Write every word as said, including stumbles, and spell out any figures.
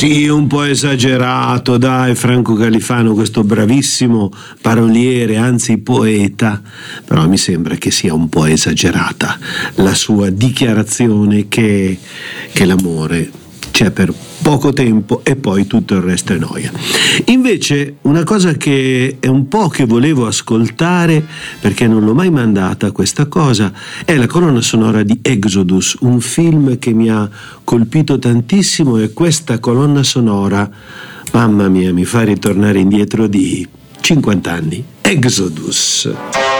Sì, un po' esagerato, dai, Franco Califano, questo bravissimo paroliere, anzi poeta, però mi sembra che sia un po' esagerata la sua dichiarazione che, che l'amore c'è per poco tempo e poi tutto il resto è noia. Invece una cosa che è un po' che volevo ascoltare, perché non l'ho mai mandata questa cosa, è la colonna sonora di Exodus, un film che mi ha colpito tantissimo, e questa colonna sonora, mamma mia, mi fa ritornare indietro di cinquanta anni. Exodus.